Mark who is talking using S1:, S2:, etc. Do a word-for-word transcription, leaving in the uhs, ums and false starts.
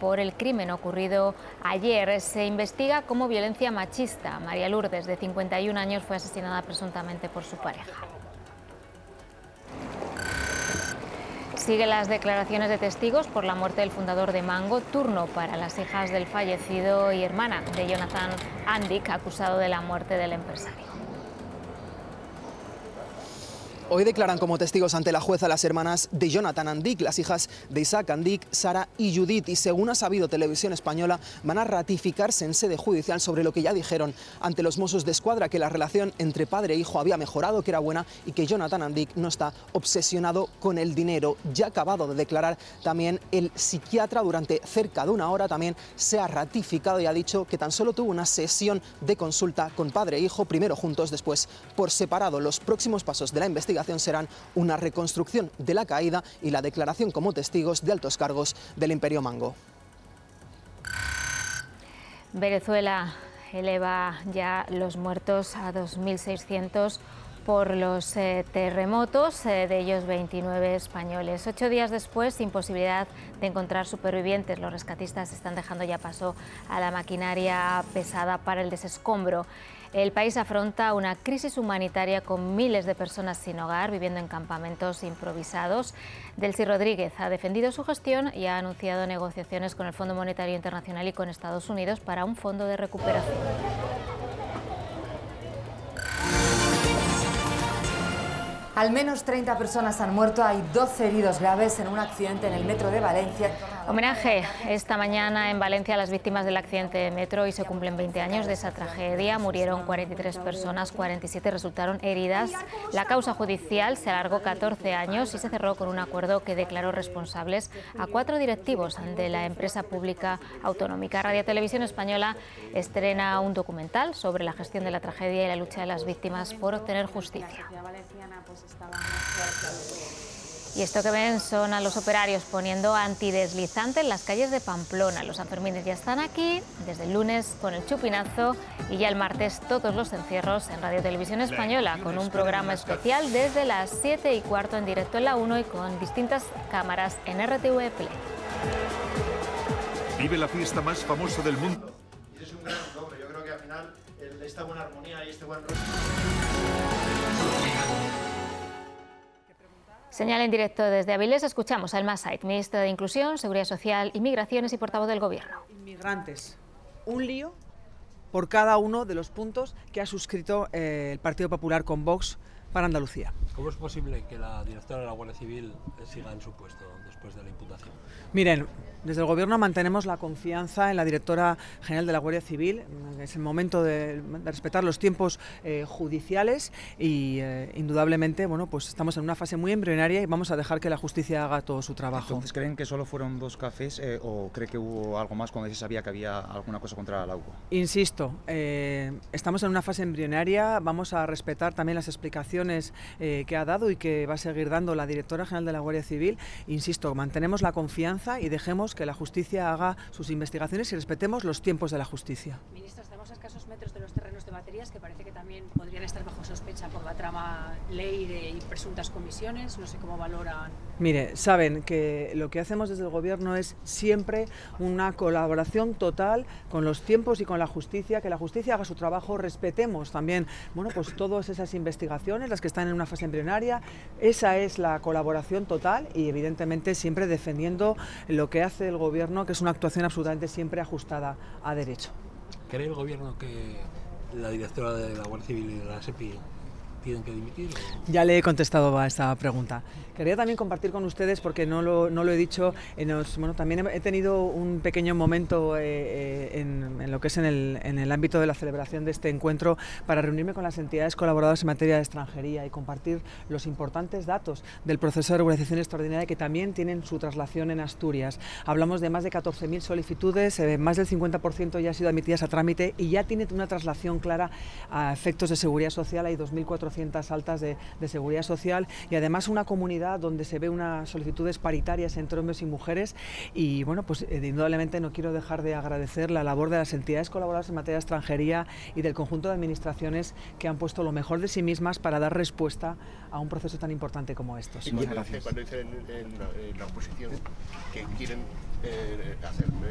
S1: por el crimen ocurrido ayer. Se investiga como violencia machista. María Lourdes, de cincuenta y un años, fue asesinada presuntamente por su pareja. Siguen las declaraciones de testigos por la muerte del fundador de Mango. Turno para las hijas del fallecido y hermana de Jonathan Andik, acusado de la muerte del empresario.
S2: Hoy declaran como testigos ante la jueza las hermanas de Jonathan Andik, las hijas de Isaac Andik, Sara y Judith, y según ha sabido Televisión Española, van a ratificarse en sede judicial sobre lo que ya dijeron ante los Mossos d'Esquadra, que la relación entre padre e hijo había mejorado, que era buena y que Jonathan Andik no está obsesionado con el dinero. Ya ha acabado de declarar también el psiquiatra durante cerca de una hora, también se ha ratificado y ha dicho que tan solo tuvo una sesión de consulta con padre e hijo, primero juntos, después por separado. Los próximos pasos de la investigación serán una reconstrucción de la caída y la declaración como testigos de altos cargos del Imperio Mango.
S1: Venezuela eleva ya los muertos a dos mil seiscientos por los eh, terremotos, eh, de ellos veintinueve españoles. Ocho días después, sin posibilidad de encontrar supervivientes, los rescatistas están dejando ya paso a la maquinaria pesada para el desescombro. El país afronta una crisis humanitaria con miles de personas sin hogar, viviendo en campamentos improvisados. Delcy Rodríguez ha defendido su gestión y ha anunciado negociaciones con el Fondo Monetario Internacional y con Estados Unidos para un fondo de recuperación.
S3: Al menos treinta personas han muerto, hay doce heridos graves en un accidente en el metro de Valencia.
S1: Homenaje esta mañana en Valencia a las víctimas del accidente de metro y se cumplen veinte años de esa tragedia. Murieron cuarenta y tres personas, cuarenta y siete resultaron heridas. La causa judicial se alargó catorce años y se cerró con un acuerdo que declaró responsables a cuatro directivos de la empresa pública autonómica. Radio Televisión Española estrena un documental sobre la gestión de la tragedia y la lucha de las víctimas por obtener justicia. Y esto que ven son a los operarios poniendo antideslizante en las calles de Pamplona. Los sanfermines ya están aquí, desde el lunes con el chupinazo y ya el martes todos los encierros en Radio Televisión Española, con un programa especial desde las siete y cuarto en directo en la uno y con distintas cámaras en R T V Play.
S4: Vive la fiesta más famosa del mundo.
S5: Y es un gran logro. Yo creo que al final esta buena armonía y este buen...
S1: Señal en directo desde Avilés, escuchamos a Elma Said, ministra de Inclusión, Seguridad Social y Migraciones y portavoz del Gobierno.
S6: Inmigrantes, un lío por cada uno de los puntos que ha suscrito eh, el Partido Popular con Vox para Andalucía.
S7: ¿Cómo es posible que la directora de la Guardia Civil siga en su puesto después de la imputación?
S6: Miren, desde el Gobierno mantenemos la confianza en la directora general de la Guardia Civil. Es el momento de, de respetar los tiempos eh, judiciales y eh, indudablemente, bueno, pues estamos en una fase muy embrionaria y vamos a dejar que la justicia haga todo su trabajo.
S8: Entonces, ¿creen que solo fueron dos cafés eh, o cree que hubo algo más cuando se sabía que había alguna cosa contra la U C O?
S6: Insisto, eh, estamos en una fase embrionaria, vamos a respetar también las explicaciones eh, que ha dado y que va a seguir dando la directora general de la Guardia Civil. Insisto, mantenemos la confianza y dejemos que la justicia haga sus investigaciones y respetemos los tiempos de la justicia.
S9: Ministra, estamos a escasos metros de los terrenos de baterías que parece que también podrían estar bajo sospecha por la trama Leire y presuntas comisiones. No sé cómo valoran.
S6: Mire, saben que lo que hacemos desde el Gobierno es siempre una colaboración total con los tiempos y con la justicia, que la justicia haga su trabajo, respetemos también, bueno, pues todas esas investigaciones, las que están en una fase embrionaria. Esa es la colaboración total y evidentemente siempre defendiendo lo que hace el Gobierno, que es una actuación absolutamente siempre ajustada a derecho.
S7: ¿Cree el Gobierno que la directora de la Guardia Civil y de la SEPI tienen que dimitir? ¿O?
S6: Ya le he contestado a esta pregunta. Quería también compartir con ustedes, porque no lo, no lo he dicho, en los, bueno, también he tenido un pequeño momento eh, eh, en, en lo que es en el, en el ámbito de la celebración de este encuentro para reunirme con las entidades colaboradoras en materia de extranjería y compartir los importantes datos del proceso de regularización extraordinaria que también tienen su traslación en Asturias. Hablamos de más de catorce mil solicitudes, eh, más del cincuenta por ciento ya han sido admitidas a trámite y ya tiene una traslación clara a efectos de seguridad social. Hay dos mil cuatrocientas altas de, de seguridad social y además una comunidad donde se ve unas solicitudes paritarias entre hombres y mujeres y bueno, pues eh, indudablemente no quiero dejar de agradecer la labor de las entidades colaboradoras en materia de extranjería y del conjunto de administraciones que han puesto lo mejor de sí mismas para dar respuesta a un proceso tan importante como estos.
S5: Y cuando dicen en, en, en la oposición que quieren eh, hacer